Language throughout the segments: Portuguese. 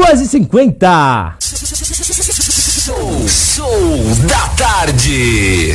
2h50. Show da tarde.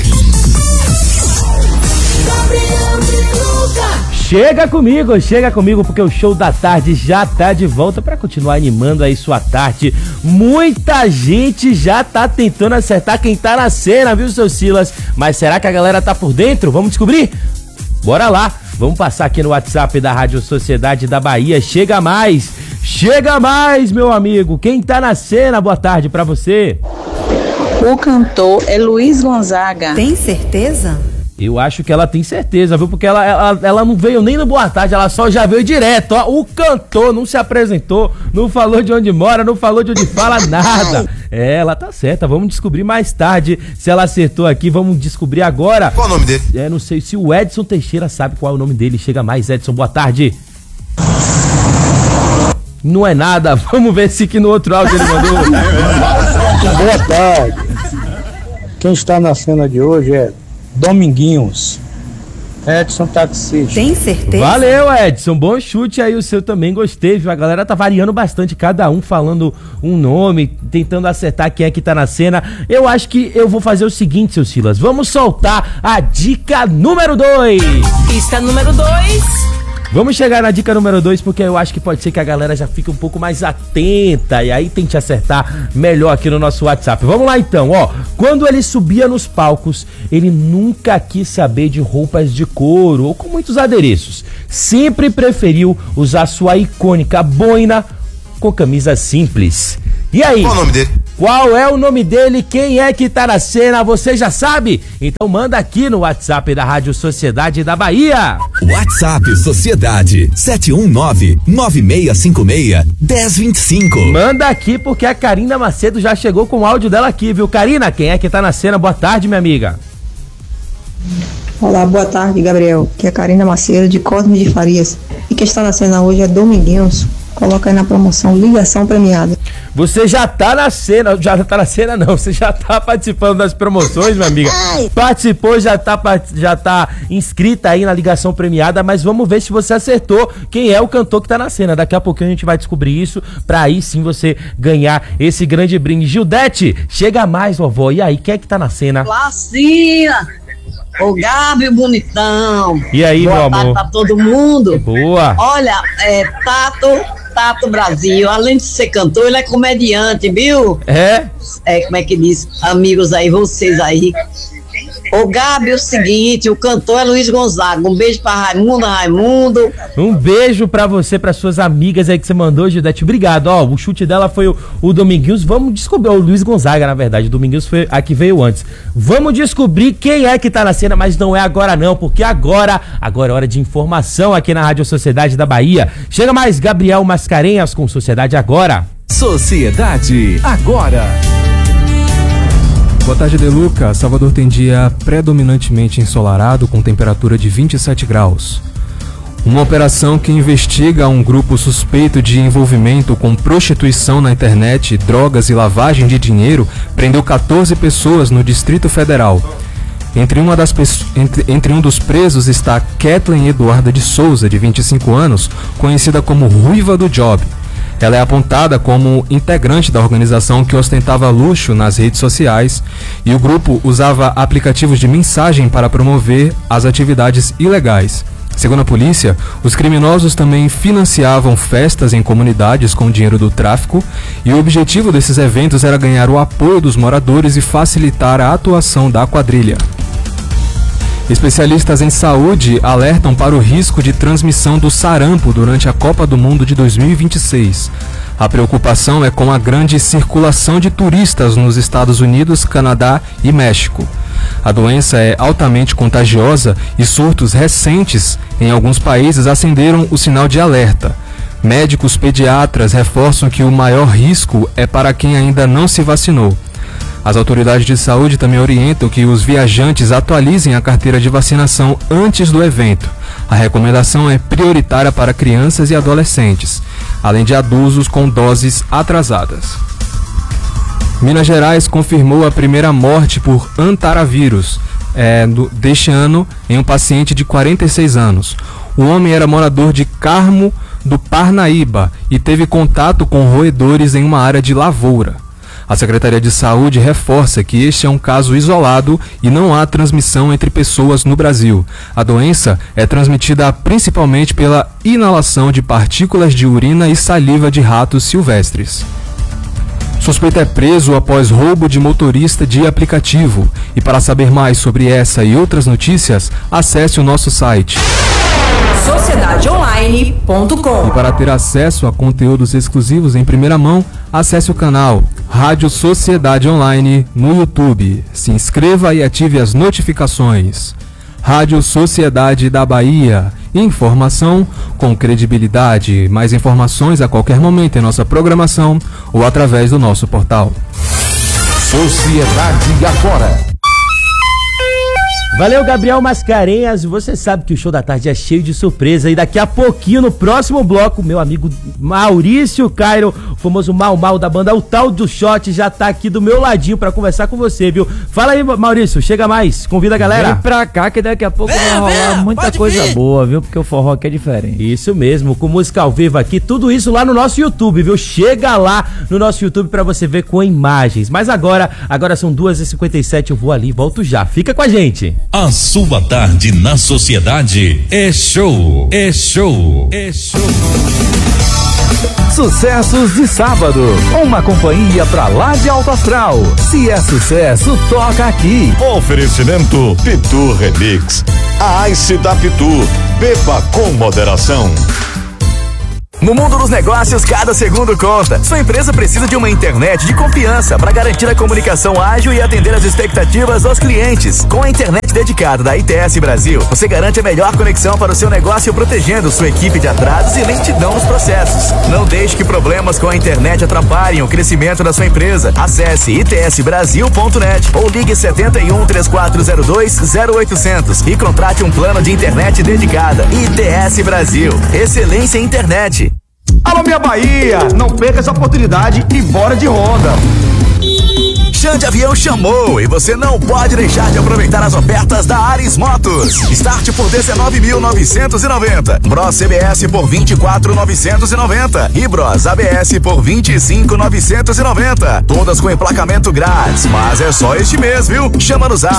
Chega comigo, porque o Show da Tarde já tá de volta para continuar animando aí sua tarde. Muita gente já tá tentando acertar quem tá na cena, viu, seu Silas? Mas será que a galera tá por dentro? Vamos descobrir? Bora lá, vamos passar aqui no WhatsApp da Rádio Sociedade da Bahia. Chega mais, meu amigo. Quem tá na cena? Boa tarde pra você. O cantor é Luiz Gonzaga. Tem certeza? Eu acho que ela tem certeza, viu? Porque ela não veio nem no Boa Tarde, ela só já veio direto, ó. O cantor não se apresentou, não falou de onde mora, não falou de onde fala, nada. É, ela tá certa, vamos descobrir mais tarde se ela acertou aqui, vamos descobrir agora. Qual o nome dele? Não sei se o Edson Teixeira sabe qual é o nome dele. Chega mais, Edson, boa tarde. Não é nada, vamos ver se aqui no outro áudio ele mandou. Boa tarde. Quem está na cena de hoje é Dominguinhos, Edson Taxista. Tem certeza? Valeu, Edson, bom chute aí, o seu também, gostei, viu? A galera tá variando bastante, cada um falando um nome, tentando acertar quem é que tá na cena. Eu acho que eu vou fazer o seguinte, seu Silas, vamos soltar a dica número 2. Pista número 2. Vamos chegar na dica número 2, porque eu acho que pode ser que a galera já fique um pouco mais atenta e aí tente acertar melhor aqui no nosso WhatsApp. Vamos lá então, ó. Quando ele subia nos palcos, ele nunca quis saber de roupas de couro ou com muitos adereços. Sempre preferiu usar sua icônica boina com camisa simples. E aí? Qual o nome dele? Qual é o nome dele? Quem é que tá na cena? Você já sabe? Então manda aqui no WhatsApp da Rádio Sociedade da Bahia. WhatsApp Sociedade 719-9656-1025. Manda aqui porque a Karina Macedo já chegou com o áudio dela aqui, viu? Karina, quem é que tá na cena? Boa tarde, minha amiga. Olá, boa tarde, Gabriel. Aqui é a Karina Macedo, de Cosme de Farias. E quem está na cena hoje é Dominguinhos. Coloca aí na promoção Ligação Premiada. Você já tá na cena, você já tá participando das promoções, minha amiga. Participou, já tá inscrita aí na Ligação Premiada, mas vamos ver se você acertou quem é o cantor que tá na cena. Daqui a pouquinho a gente vai descobrir isso, pra aí sim você ganhar esse grande brinde. Gildete, chega mais, vovó. E aí, quem é que tá na cena? Lacinha, o Gabi bonitão. E aí, boa meu tarde amor? pra todo mundo. Boa. Olha, Tato Brasil, além de ser cantor, ele é comediante, viu? Como é que diz? Amigos aí, vocês aí. Ô Gabi, é o seguinte, o cantor é Luiz Gonzaga. Um beijo pra Raimundo. Um beijo pra você, pras suas amigas aí que você mandou, Gildete. Obrigado, ó. O chute dela foi o Dominguinhos. Vamos descobrir, o Luiz Gonzaga, na verdade. O Dominguinhos foi a que veio antes. Vamos descobrir quem é que tá na cena, mas não é agora não, porque agora é hora de informação aqui na Rádio Sociedade da Bahia. Chega mais, Gabriel Mascarenhas com Sociedade Agora. Sociedade Agora. Boa tarde, Deluca. Salvador tem dia predominantemente ensolarado com temperatura de 27 graus. Uma operação que investiga um grupo suspeito de envolvimento com prostituição na internet, drogas e lavagem de dinheiro prendeu 14 pessoas no Distrito Federal. Entre um dos presos está Kathleen Eduarda de Souza, de 25 anos, conhecida como Ruiva do Job. Ela é apontada como integrante da organização que ostentava luxo nas redes sociais e o grupo usava aplicativos de mensagem para promover as atividades ilegais. Segundo a polícia, os criminosos também financiavam festas em comunidades com dinheiro do tráfico e o objetivo desses eventos era ganhar o apoio dos moradores e facilitar a atuação da quadrilha. Especialistas em saúde alertam para o risco de transmissão do sarampo durante a Copa do Mundo de 2026. A preocupação é com a grande circulação de turistas nos Estados Unidos, Canadá e México. A doença é altamente contagiosa e surtos recentes em alguns países acenderam o sinal de alerta. Médicos pediatras reforçam que o maior risco é para quem ainda não se vacinou. As autoridades de saúde também orientam que os viajantes atualizem a carteira de vacinação antes do evento. A recomendação é prioritária para crianças e adolescentes, além de adultos com doses atrasadas. Minas Gerais confirmou a primeira morte por antaravírus deste ano em um paciente de 46 anos. O homem era morador de Carmo do Parnaíba e teve contato com roedores em uma área de lavoura. A Secretaria de Saúde reforça que este é um caso isolado e não há transmissão entre pessoas no Brasil. A doença é transmitida principalmente pela inalação de partículas de urina e saliva de ratos silvestres. Suspeito é preso após roubo de motorista de aplicativo. E para saber mais sobre essa e outras notícias, acesse o nosso site sociedadeonline.com. E para ter acesso a conteúdos exclusivos em primeira mão, acesse o canal Rádio Sociedade Online no YouTube. Se inscreva e ative as notificações. Rádio Sociedade da Bahia. Informação com credibilidade. Mais informações a qualquer momento em nossa programação ou através do nosso portal. Sociedade agora. Valeu, Gabriel Mascarenhas. Você sabe que o Show da Tarde é cheio de surpresa e daqui a pouquinho, no próximo bloco, meu amigo Maurício Cairo, o famoso Mal da banda O Tal do Shot, já tá aqui do meu ladinho pra conversar com você, viu? Fala aí, Maurício, chega mais, convida a galera. Vem pra cá que daqui a pouco vai rolar muita coisa boa, viu? Porque o forró aqui é diferente. Isso mesmo, com música ao vivo aqui, tudo isso lá no nosso YouTube, viu? Chega lá no nosso YouTube pra você ver com imagens. Mas agora são 2h57, eu vou ali, volto já. Fica com a gente. A sua tarde na sociedade é show, é show, é show. Sucessos de sábado, uma companhia pra lá de alto astral. Se é sucesso, toca aqui. Oferecimento Pitu Remix. A Ice da Pitu, beba com moderação. No mundo dos negócios, cada segundo conta. Sua empresa precisa de uma internet de confiança para garantir a comunicação ágil e atender as expectativas dos clientes. Com a internet dedicada da ITS Brasil, você garante a melhor conexão para o seu negócio, protegendo sua equipe de atrasos e lentidão nos processos. Não deixe que problemas com a internet atrapalhem o crescimento da sua empresa. Acesse itsbrasil.net ou ligue 71 3402 0800 e contrate um plano de internet dedicada. ITS Brasil. Excelência em internet. Alô, minha Bahia! Não perca essa oportunidade e bora de Honda! Xande Avião chamou e você não pode deixar de aproveitar as ofertas da Ares Motos. Start por R$19.990, Bros CBS por R$24.990 e Bros ABS por R$25.990. Todas com emplacamento grátis, mas é só este mês, viu? Chama no zap